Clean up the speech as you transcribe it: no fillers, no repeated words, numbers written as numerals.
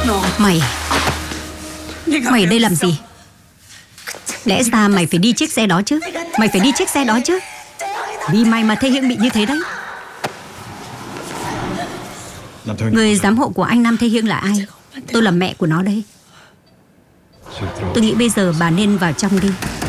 Mày Mày đây làm gì? Lẽ ra mày phải đi chiếc xe đó chứ. Mày phải đi chiếc xe đó chứ. Vì mày mà Thế Hiên bị như thế đấy. Người giám hộ của anh Nam Thế Hiên là ai? Tôi là mẹ của nó đây. Tôi nghĩ bây giờ bà nên vào trong đi.